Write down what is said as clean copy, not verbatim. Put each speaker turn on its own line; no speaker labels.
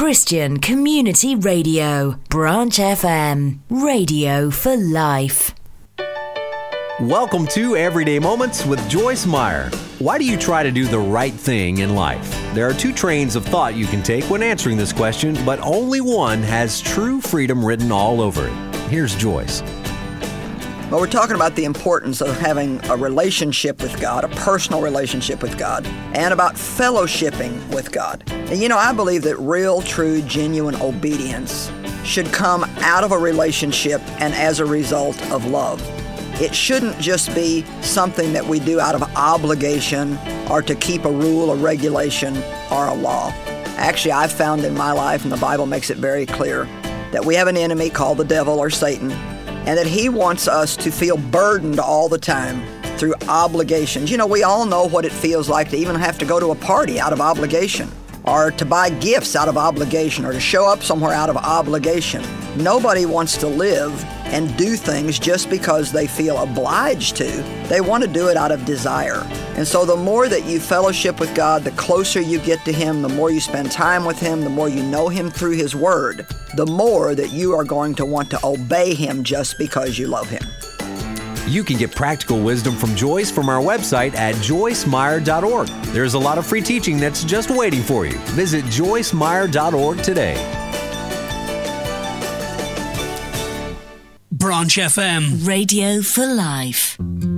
Christian Community Radio, Branch FM, radio for life.
Welcome to Everyday Moments with Joyce Meyer. Why do you try to do the right thing in life? There are two trains of thought you can take when answering this question, but only one has true freedom written all over it. Here's Joyce.
Well, we're talking about the importance of having a relationship with God, a personal relationship with God, and about fellowshipping with God. And I believe that real, true, genuine obedience should come out of a relationship and as a result of love. It shouldn't just be something that we do out of obligation or to keep a rule, a regulation, or a law. Actually, I've found in my life, and the Bible makes it very clear, that we have an enemy called the devil or Satan, and that he wants us to feel burdened all the time through obligations. We all know what it feels like to even have to go to a party out of obligation, or to buy gifts out of obligation, or to show up somewhere out of obligation. Nobody wants to live and do things just because they feel obliged to. They want to do it out of desire. And so the more that you fellowship with God, the closer you get to Him, the more you spend time with Him, the more you know Him through His Word, the more that you are going to want to obey Him just because you love Him.
You can get practical wisdom from Joyce from our website at joycemeyer.org. There's a lot of free teaching that's just waiting for you. Visit joycemeyer.org today.
Branch FM,
radio for life.